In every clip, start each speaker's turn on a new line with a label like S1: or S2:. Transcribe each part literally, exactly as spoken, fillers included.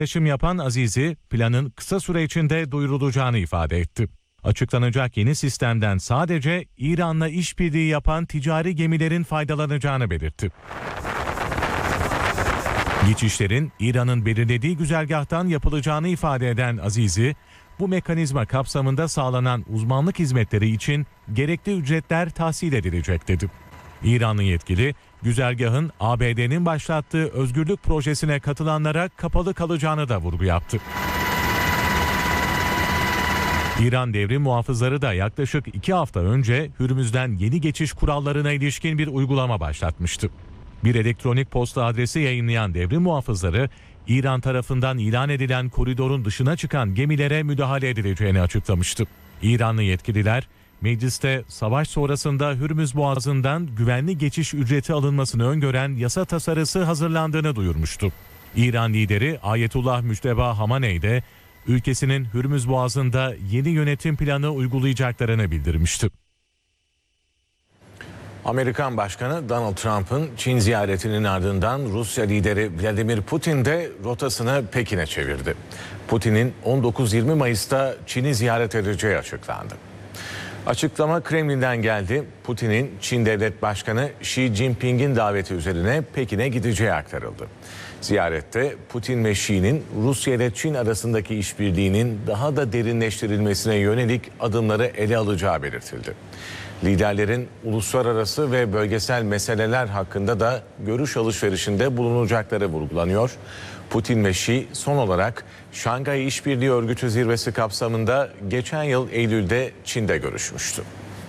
S1: paylaşım yapan Azizi, planın kısa süre içinde duyurulacağını ifade etti. Açıklanacak yeni sistemden sadece İran'la işbirliği yapan ticari gemilerin faydalanacağını belirtti. Geçişlerin İran'ın belirlediği güzergahtan yapılacağını ifade eden Azizi, bu mekanizma kapsamında sağlanan uzmanlık hizmetleri için gerekli ücretler tahsil edilecek dedi. İranlı yetkili, güzergahın A B D'nin başlattığı özgürlük projesine katılanlara kapalı kalacağını da vurgu yaptı. İran devrim muhafızları da yaklaşık iki hafta önce Hürmüz'den yeni geçiş kurallarına ilişkin bir uygulama başlatmıştı. Bir elektronik posta adresi yayınlayan devrim muhafızları, İran tarafından ilan edilen koridorun dışına çıkan gemilere müdahale edileceğini açıklamıştı. İranlı yetkililer, mecliste savaş sonrasında Hürmüz Boğazı'ndan güvenli geçiş ücreti alınmasını öngören yasa tasarısı hazırlandığını duyurmuştu. İran lideri Ayetullah Müçteba Hamaney de ülkesinin Hürmüz Boğazı'nda yeni yönetim planı uygulayacaklarını bildirmişti.
S2: Amerikan Başkanı Donald Trump'ın Çin ziyaretinin ardından Rusya lideri Vladimir Putin de rotasını Pekin'e çevirdi. Putin'in on dokuz yirmi Mayıs'ta Çin'i ziyaret edeceği açıklandı. Açıklama Kremlin'den geldi. Putin'in Çin Devlet Başkanı Xi Jinping'in daveti üzerine Pekin'e gideceği aktarıldı. Ziyarette Putin ve Xi'nin Rusya ile Çin arasındaki işbirliğinin daha da derinleştirilmesine yönelik adımları ele alacağı belirtildi. Liderlerin uluslararası ve bölgesel meseleler hakkında da görüş alışverişinde bulunacakları vurgulanıyor. Putin ve Xi son olarak Şanghay İşbirliği Örgütü zirvesi kapsamında geçen yıl Eylül'de Çin'de görüşmüştü.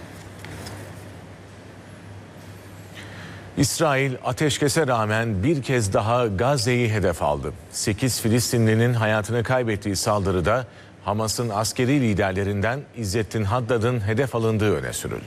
S2: İsrail ateşkese rağmen bir kez daha Gazze'yi hedef aldı. sekiz Filistinlinin hayatını kaybettiği saldırıda Hamas'ın askeri liderlerinden İzzettin Haddad'ın hedef alındığı öne sürüldü.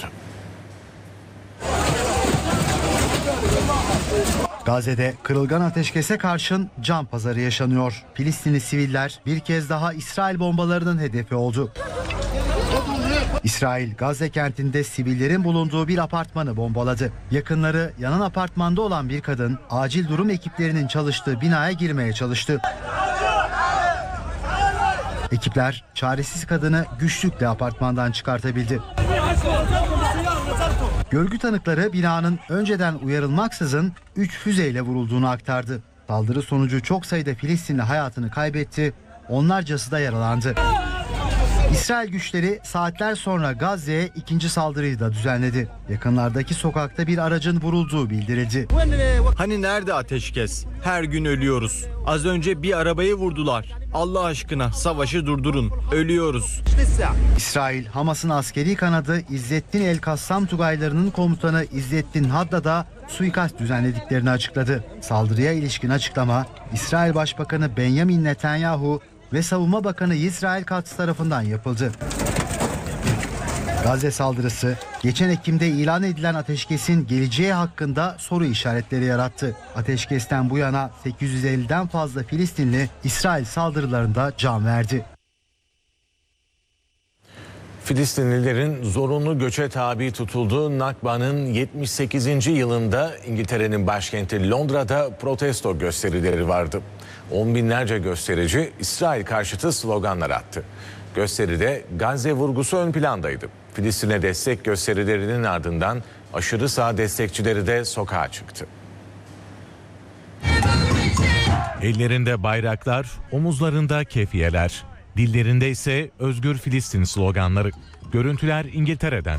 S3: Gazze'de kırılgan ateşkese karşın can pazarı yaşanıyor. Filistinli siviller bir kez daha İsrail bombalarının hedefi oldu. İsrail, Gazze kentinde sivillerin bulunduğu bir apartmanı bombaladı. Yakınları yanan apartmanda olan bir kadın acil durum ekiplerinin çalıştığı binaya girmeye çalıştı. Ekipler çaresiz kadını güçlükle apartmandan çıkartabildi. Görgü tanıkları binanın önceden uyarılmaksızın üç füzeyle vurulduğunu aktardı. Saldırı sonucu çok sayıda Filistinli hayatını kaybetti, onlarcası da yaralandı. İsrail güçleri saatler sonra Gazze'ye ikinci saldırıyı da düzenledi. Yakınlardaki sokakta bir aracın vurulduğu bildirildi.
S4: Hani nerede ateşkes? Her gün ölüyoruz. Az önce bir arabayı vurdular. Allah aşkına savaşı durdurun. Ölüyoruz.
S3: İsrail, Hamas'ın askeri kanadı İzzettin El-Kassam Tugaylarının komutanı İzzettin Haddad'a suikast düzenlediklerini açıkladı. Saldırıya ilişkin açıklama İsrail Başbakanı Benjamin Netanyahu ve Savunma Bakanı Yisrael Katz tarafından yapıldı. Gazze saldırısı geçen Ekim'de ilan edilen ateşkesin geleceği hakkında soru işaretleri yarattı. Ateşkesten bu yana sekiz yüz elliden fazla Filistinli İsrail saldırılarında can verdi.
S2: Filistinlilerin zorunlu göçe tabi tutulduğu Nakba'nın yetmiş sekizinci yılında İngiltere'nin başkenti Londra'da protesto gösterileri vardı. On binlerce gösterici İsrail karşıtı sloganlar attı. Gösteride Gazze vurgusu ön plandaydı. Filistin'e destek gösterilerinin ardından aşırı sağ destekçileri de sokağa çıktı.
S1: Ellerinde bayraklar, omuzlarında kefiyeler, dillerinde ise Özgür Filistin sloganları. Görüntüler İngiltere'den.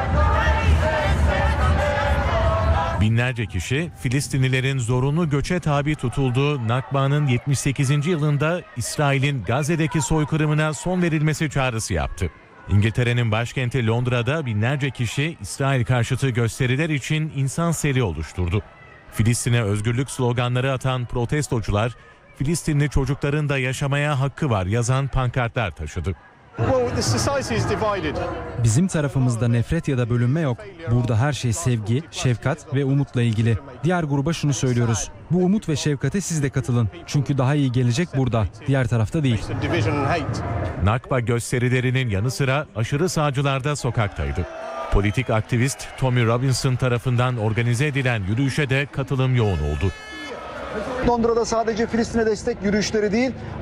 S1: Binlerce kişi Filistinlilerin zorunlu göçe tabi tutulduğu Nakba'nın yetmiş sekizinci yılında İsrail'in Gazze'deki soykırımına son verilmesi çağrısı yaptı. İngiltere'nin başkenti Londra'da binlerce kişi İsrail karşıtı gösteriler için insan seli oluşturdu. Filistin'e özgürlük sloganları atan protestocular, Filistinli çocukların da yaşamaya hakkı var yazan pankartlar taşıdı.
S5: Bizim tarafımızda nefret ya da bölünme yok. Burada her şey sevgi, şefkat ve umutla ilgili. Diğer gruba şunu söylüyoruz. Bu umut ve şefkate siz de katılın. Çünkü daha iyi gelecek burada, diğer tarafta değil.
S1: Nakba gösterilerinin yanı sıra aşırı sağcılar da sokaktaydı. Politik aktivist Tommy Robinson tarafından organize edilen yürüyüşe de katılım yoğun oldu.
S6: Londra'da sadece Filistin'e destek yürüyüşleri değil,